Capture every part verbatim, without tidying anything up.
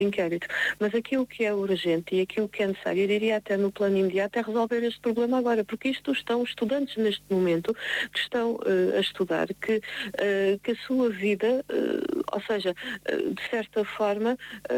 inquérito. Mas aquilo que é urgente e aquilo que é necessário, eu diria até no plano imediato, é resolver este problema agora, porque isto estão estudantes neste momento que estão uh, a estudar, que, uh, que a sua vida, uh, ou seja, uh, de certa forma,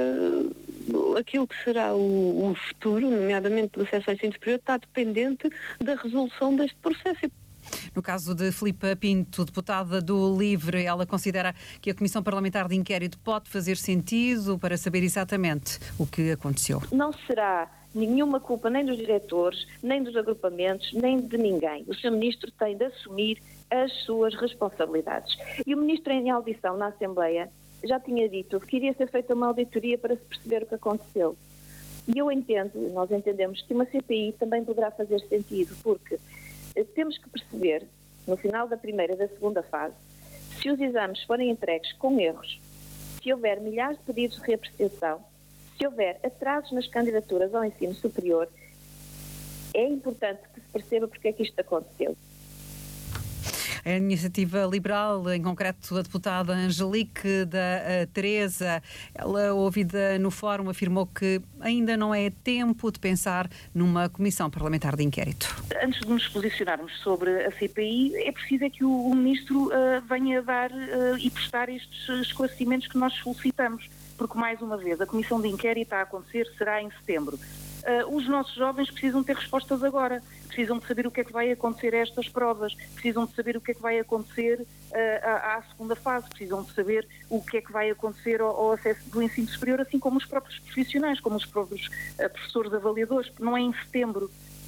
uh, aquilo que será o, o futuro, nomeadamente do acesso ao ensino superior, está dependente da resolução deste processo. No caso de Filipa Pinto, deputada do LIVRE, ela considera que a Comissão Parlamentar de Inquérito pode fazer sentido para saber exatamente o que aconteceu. Não será nenhuma culpa nem dos diretores, nem dos agrupamentos, nem de ninguém. O senhor Ministro tem de assumir as suas responsabilidades. E o Ministro, em audição na Assembleia, já tinha dito que iria ser feita uma auditoria para se perceber o que aconteceu. E eu entendo, nós entendemos que uma C P I também poderá fazer sentido, porque temos que perceber, no final da primeira e da segunda fase, se os exames forem entregues com erros, se houver milhares de pedidos de reapreciação, se houver atrasos nas candidaturas ao ensino superior, é importante que se perceba porque é que isto aconteceu. A Iniciativa Liberal, em concreto a deputada Angelique da Teresa, ela, ouvida no fórum, afirmou que ainda não é tempo de pensar numa comissão parlamentar de inquérito. Antes de nos posicionarmos sobre a C P I, é preciso é que o, o Ministro uh, venha dar uh, e prestar estes esclarecimentos que nós solicitamos, porque, mais uma vez, a comissão de inquérito a acontecer será em setembro. Uh, os nossos jovens precisam ter respostas agora, precisam de saber o que é que vai acontecer a estas provas, precisam de saber o que é que vai acontecer uh, à, à segunda fase, precisam de saber o que é que vai acontecer ao, ao acesso do ensino superior, assim como os próprios profissionais, como os próprios uh, professores avaliadores, não é em setembro.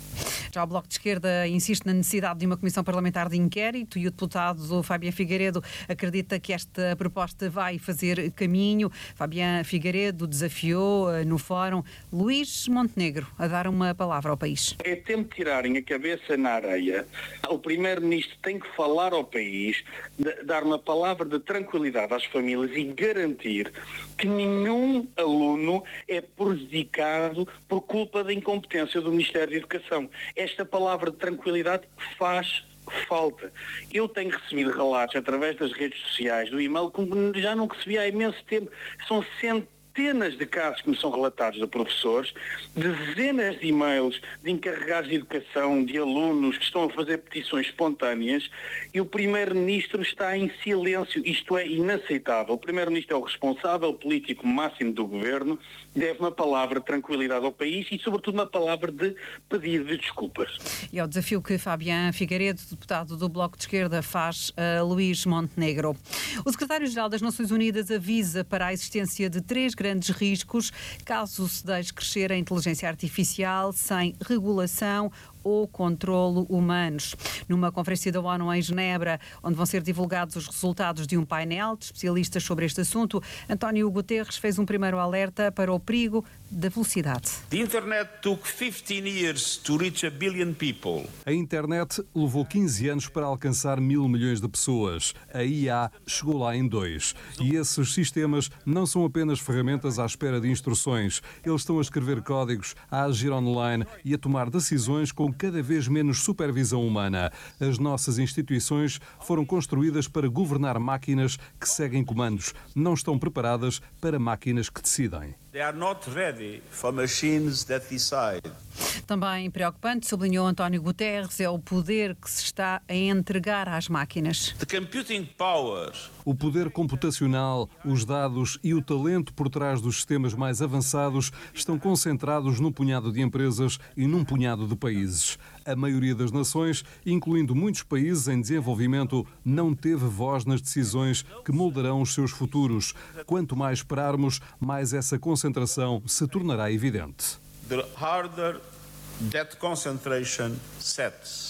Já o Bloco de Esquerda insiste na necessidade de uma comissão parlamentar de inquérito e o deputado Fabián Figueiredo acredita que esta proposta vai fazer caminho. Fabián Figueiredo desafiou no fórum Luís Montenegro a dar uma palavra ao país. É tempo de tirarem a cabeça na areia. O primeiro-ministro tem que falar ao país, de, dar uma palavra de tranquilidade às famílias e garantir que nenhum aluno é prejudicado por culpa da incompetência do Ministério da Educação. Esta palavra de tranquilidade faz falta. Eu tenho recebido relatos através das redes sociais, do e-mail, como já não recebi há imenso tempo. São centenas de casos que me são relatados de professores, dezenas de e-mails de encarregados de educação, de alunos que estão a fazer petições espontâneas e o Primeiro-Ministro está em silêncio. Isto é inaceitável. O Primeiro-Ministro é o responsável político máximo do Governo, deve uma palavra de tranquilidade ao país e, sobretudo, uma palavra de pedido de desculpas. E ao desafio que Fabián Figueiredo, deputado do Bloco de Esquerda, faz a Luís Montenegro. O secretário-geral das Nações Unidas avisa para a existência de três grandes riscos caso se deixe crescer a inteligência artificial sem regulação ou controlo humanos. Numa conferência da ONU em Genebra, onde vão ser divulgados os resultados de um painel de especialistas sobre este assunto, António Guterres fez um primeiro alerta para o perigo da velocidade. The internet took fifteen years to reach a billion people. A internet levou quinze anos para alcançar mil milhões de pessoas. A I A chegou lá em dois. E esses sistemas não são apenas ferramentas à espera de instruções. Eles estão a escrever códigos, a agir online e a tomar decisões com cada vez menos supervisão humana. As nossas instituições foram construídas para governar máquinas que seguem comandos. Não estão preparadas para máquinas que decidem. They are not ready for machines that decide. Também preocupante, sublinhou António Guterres, é o poder que se está a entregar às máquinas. The computing power. O poder computacional, os dados e o talento por trás dos sistemas mais avançados estão concentrados num punhado de empresas e num punhado de países. A maioria das nações, incluindo muitos países em desenvolvimento, não teve voz nas decisões que moldarão os seus futuros. Quanto mais esperarmos, mais essa concentração se tornará evidente. The harder that concentration sets.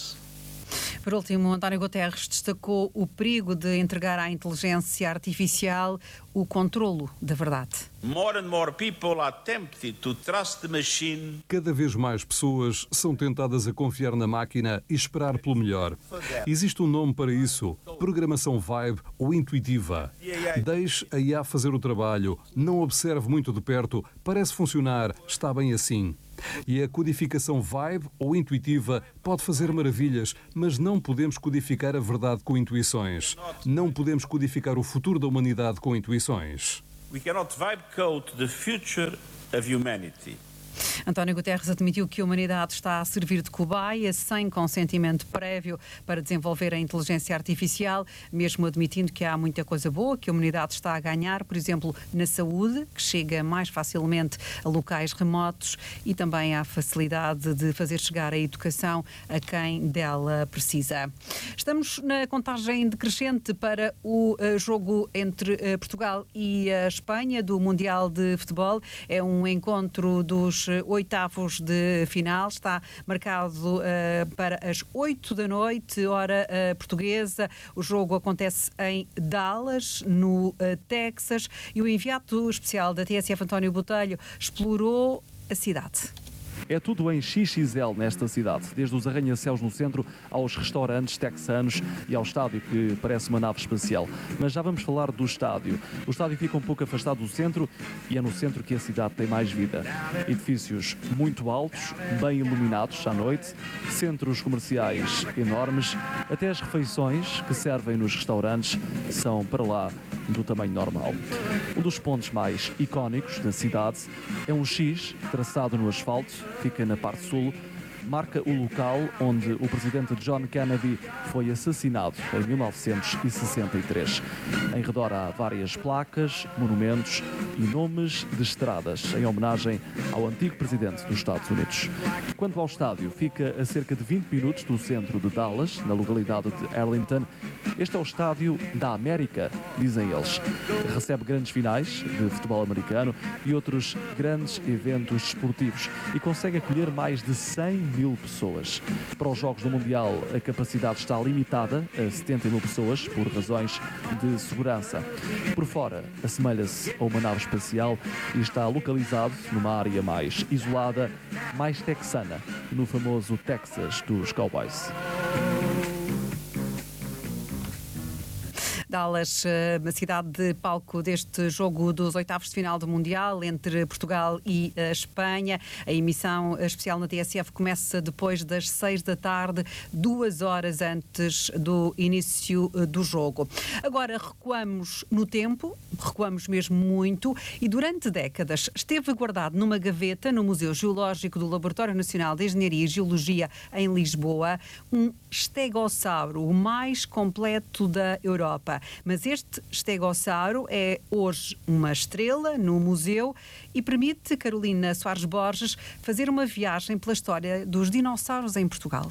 Por último, António Guterres destacou o perigo de entregar à inteligência artificial o controlo da verdade. More and more people are tempted to trust the machine. Cada vez mais pessoas são tentadas a confiar na máquina e esperar pelo melhor. Existe um nome para isso, programação vibe ou intuitiva. Deixe a I A fazer o trabalho, não observe muito de perto, parece funcionar, está bem assim. E a codificação vibe ou intuitiva pode fazer maravilhas, mas não podemos codificar a verdade com intuições. Não podemos codificar o futuro da humanidade com intuições. We cannot vibe code the future of humanity. António Guterres admitiu que a humanidade está a servir de cobaia sem consentimento prévio para desenvolver a inteligência artificial, mesmo admitindo que há muita coisa boa que a humanidade está a ganhar, por exemplo, na saúde, que chega mais facilmente a locais remotos, e também à facilidade de fazer chegar a educação a quem dela precisa. Estamos na contagem decrescente para o uh, jogo entre uh, Portugal e a Espanha do Mundial de Futebol. É um encontro dos oitavos de final, está marcado uh, para as oito da noite, hora uh, portuguesa. O jogo acontece em Dallas, no uh, Texas, e o enviado especial da T S F, António Botelho, explorou a cidade. É tudo em X X L nesta cidade, desde os arranha-céus no centro aos restaurantes texanos e ao estádio, que parece uma nave espacial. Mas já vamos falar do estádio. O estádio fica um pouco afastado do centro e é no centro que a cidade tem mais vida. Edifícios muito altos, bem iluminados à noite, centros comerciais enormes, até as refeições que servem nos restaurantes são para lá do tamanho normal. Um dos pontos mais icónicos da cidade é um X traçado no asfalto, fica na parte sul, marca o local onde o presidente John Kennedy foi assassinado em mil novecentos e sessenta e três. Em redor há várias placas, monumentos e nomes de estradas em homenagem ao antigo presidente dos Estados Unidos. Quanto ao estádio, fica a cerca de vinte minutos do centro de Dallas, na localidade de Arlington. Este é o estádio da América, dizem eles. Recebe grandes finais de futebol americano e outros grandes eventos desportivos e consegue acolher mais de cem mil pessoas. Para os Jogos do Mundial, a capacidade está limitada a setenta mil pessoas por razões de segurança. Por fora, assemelha-se a uma nave espacial e está localizado numa área mais isolada, mais texana, no famoso Texas dos Cowboys. Dallas, a cidade de palco deste jogo dos oitavos de final do Mundial entre Portugal e a Espanha. A emissão especial na T S F começa depois das seis da tarde, duas horas antes do início do jogo. Agora recuamos no tempo, recuamos mesmo muito, e durante décadas esteve guardado numa gaveta no Museu Geológico do Laboratório Nacional de Engenharia e Geologia em Lisboa um estegossauro, o mais completo da Europa. Mas este estegossauro é hoje uma estrela no museu e permite Carolina Soares Borges fazer uma viagem pela história dos dinossauros em Portugal.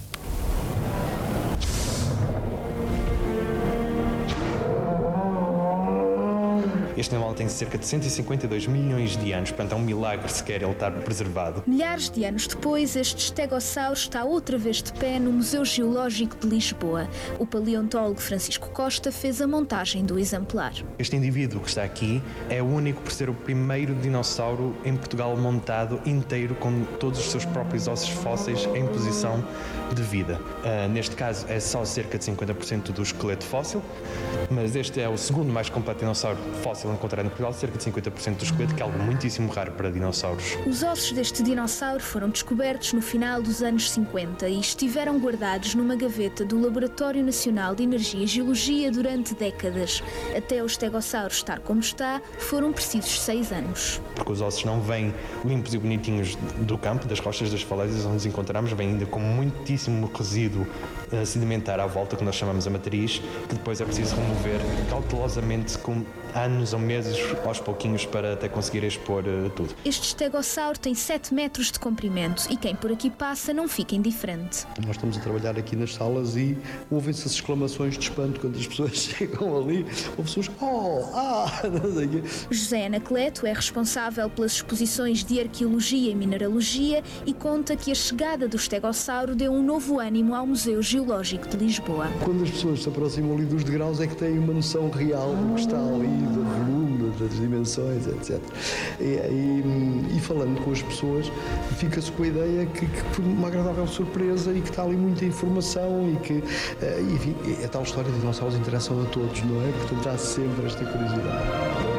Este animal tem cerca de cento e cinquenta e dois milhões de anos, portanto é um milagre sequer ele estar preservado. Milhares de anos depois, este estegossauro está outra vez de pé no Museu Geológico de Lisboa. O paleontólogo Francisco Costa fez a montagem do exemplar. Este indivíduo que está aqui é o único por ser o primeiro dinossauro em Portugal montado inteiro com todos os seus próprios ossos fósseis em posição de vida. Uh, neste caso é só cerca de cinquenta por cento do esqueleto fóssil, mas este é o segundo mais completo dinossauro fóssil encontrado em Portugal, cerca de cinquenta por cento do esqueleto, que é algo muitíssimo raro para dinossauros. Os ossos deste dinossauro foram descobertos no final dos anos cinquenta e estiveram guardados numa gaveta do Laboratório Nacional de Energia e Geologia durante décadas. Até o estegossauro estar como está, foram precisos seis anos. Porque os ossos não vêm limpos e bonitinhos do campo, das rochas das falésias onde os encontramos, vêm ainda com muitíssimo resíduo uh, sedimentar à volta, que nós chamamos a matriz, que depois é preciso remover cautelosamente com anos ou meses, aos pouquinhos, para até conseguir expor uh, tudo. Este estegossauro tem sete metros de comprimento e quem por aqui passa não fica indiferente. Nós estamos a trabalhar aqui nas salas e ouvem-se as exclamações de espanto quando as pessoas chegam ali. Houve pessoas, oh, ah, não sei o quê. José Anacleto é responsável pelas exposições de Arqueologia e Mineralogia e conta que a chegada do estegossauro deu um novo ânimo ao Museu Geológico de Lisboa. Quando as pessoas se aproximam ali dos degraus é que têm uma noção real do que está ali, do volume, das dimensões, etcétera. E, e, e falando com as pessoas, fica-se com a ideia que, que foi uma agradável surpresa e que está ali muita informação e que, enfim, a tal história de dinossauros interessam a todos, não é? Portanto, há sempre esta curiosidade.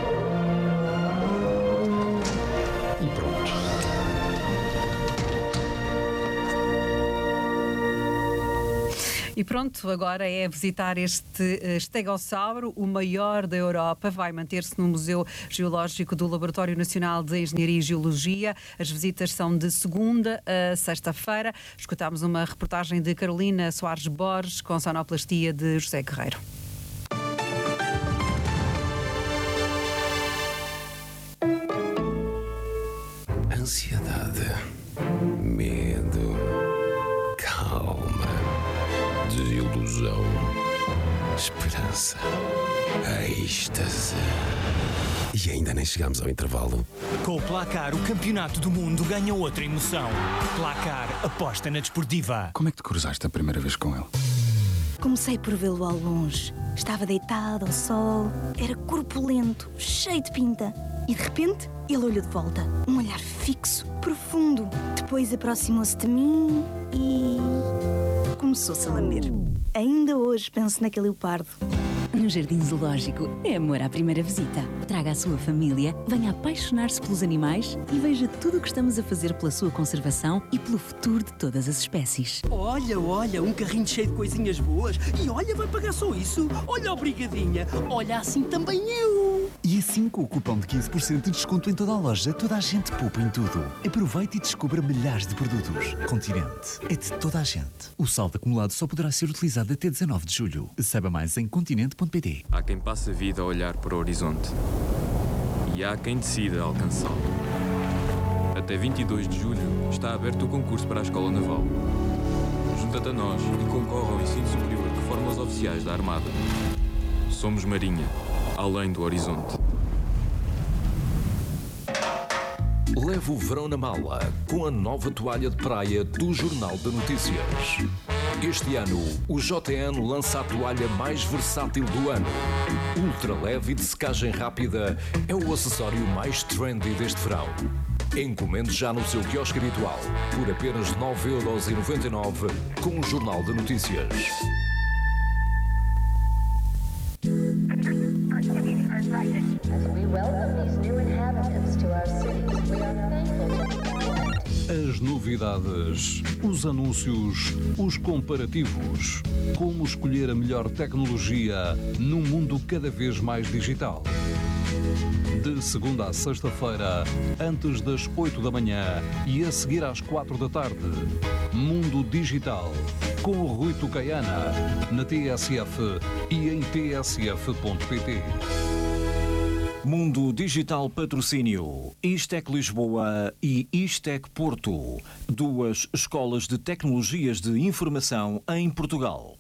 E pronto. E pronto, agora é visitar este estegossauro, o maior da Europa. Vai manter-se no Museu Geológico do Laboratório Nacional de Engenharia e Geologia. As visitas são de segunda a sexta-feira. Escutámos uma reportagem de Carolina Soares Borges com sonoplastia de José Guerreiro. Ansiedade, medo, calma, desilusão, esperança, êxtase. E ainda nem chegamos ao intervalo. Com o Placar, o campeonato do mundo ganha outra emoção. Placar, aposta na desportiva. Como é que te cruzaste a primeira vez com ele? Comecei por vê-lo ao longe. Estava deitado ao sol, era corpulento, cheio de pinta. E de repente, ele olhou de volta. Um olhar fixo, profundo. Depois aproximou-se de mim e... começou-se a lamber. Ainda hoje penso naquele leopardo. No Jardim Zoológico é amor à primeira visita. Traga a sua família, venha apaixonar-se pelos animais e veja tudo o que estamos a fazer pela sua conservação e pelo futuro de todas as espécies. Olha, olha, um carrinho cheio de coisinhas boas. E olha, vai pagar só isso. Olha, obrigadinha. Olha, assim também eu. E assim, com o cupom de quinze por cento de desconto em toda a loja, toda a gente poupa em tudo. Aproveite e descubra milhares de produtos. Continente é de toda a gente. O saldo acumulado só poderá ser utilizado até dezanove de julho. Saiba mais em continente ponto pt. Há quem passe a vida a olhar para o horizonte e há quem decida alcançá-lo. Até vinte e dois de julho está aberto o concurso para a Escola Naval. Junta-te a nós e concorre ao ensino superior de fórmulas oficiais da Armada. Somos Marinha, além do horizonte. Leve o verão na mala com a nova toalha de praia do Jornal de Notícias. Este ano, o J N lança a toalha mais versátil do ano. Ultra leve e de secagem rápida é o acessório mais trendy deste verão. Encomende já no seu quiosque habitual por apenas nove euros e noventa e nove com o Jornal de Notícias. As novidades, os anúncios, os comparativos. Como escolher a melhor tecnologia num mundo cada vez mais digital. De segunda a sexta-feira, antes das oito da manhã e a seguir às quatro da tarde. Mundo Digital, com o Rui Tucaiana, na T S F e em t s f ponto p t. Mundo Digital Patrocínio, Istec Lisboa e Istec Porto, duas escolas de tecnologias de informação em Portugal.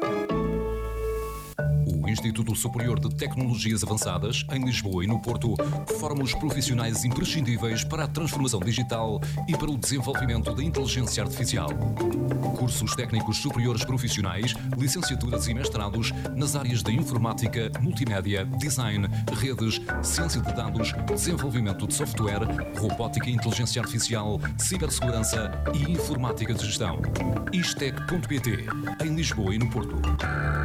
O Instituto Superior de Tecnologias Avançadas, em Lisboa e no Porto, forma os profissionais imprescindíveis para a transformação digital e para o desenvolvimento da inteligência artificial. Cursos técnicos superiores profissionais, licenciaturas e mestrados nas áreas da informática, multimédia, design, redes, ciência de dados, desenvolvimento de software, robótica e inteligência artificial, cibersegurança e informática de gestão. Istec ponto pt, em Lisboa e no Porto.